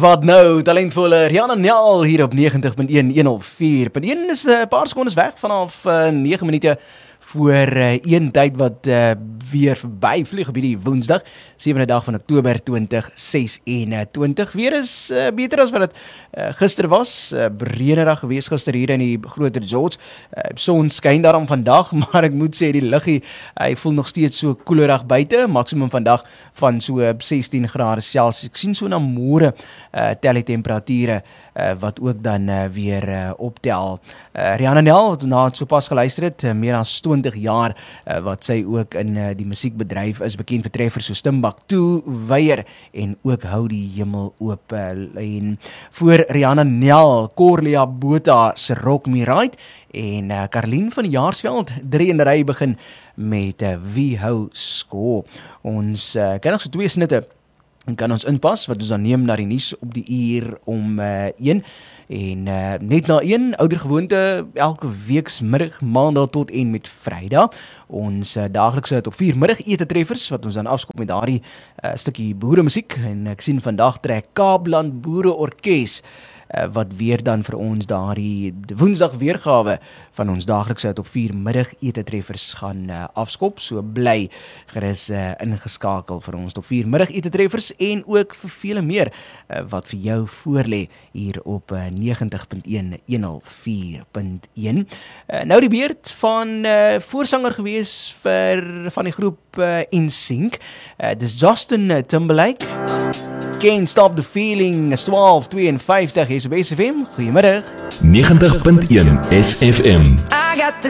Wat nou, talentvolle Rihanna Nel hier op 90.1, 104.1 is 'n paar sekondes weg vanaf 9 minute voor een tyd wat weer verby vlieg op hierdie Woensdag, 7de dag van Oktober 2026. Weer is beter as wat dit gister was. Reënerig gewees gister hier in die groot resorts. Son skyn daarom vandag, maar ek moet sê die luggie, hy voel nog steeds so koelerig buite. Maksimum vandag van so 16 grade Celsius. Ek sien so na môre tel die temperature wat ook dan weer optel. Rihanna Nel, wat na het so pas geluister het, meer dan 20 jaar wat sy ook in die musiekbedryf is, bekend vir treffers so Stimbak Toe, Weier en ook Hou die Hemel Oop. En voor Rihanna Nel, Corlia Botha se Rock Me Right en Karlien van Jaarsveld, 3 in die ry begin met Wie Hou Skool. Ons ken nog so 2 snitte en kan ons inpas, wat ons dan neem na die nuus op die uur om 1. En net na 1, oudergewoonte, elke weeksmiddag, maandag tot en met Vrydag. Ons daaglikse tot 4 middagete treffers, wat ons dan afskop met daardie stukkie boere musiek. En ek sien vandag trek Kaapland Boere Orkees, wat weer dan vir ons daardie Woensdag weergawe van ons daaglikse tot 4 middagete treffers gaan afskop. So bly gerus ingeskakel vir ons tot 4 middagete treffers en ook vir vele meer wat vir jou voorlê hier op 90.1, 104.1. Nou die beurt van voorsanger gewees van die groep NSYNC. Dis Justin Timberlake. Can't Stop the Feeling, 12:52 SFM. Goeiemiddag. 90.1 SFM. I got the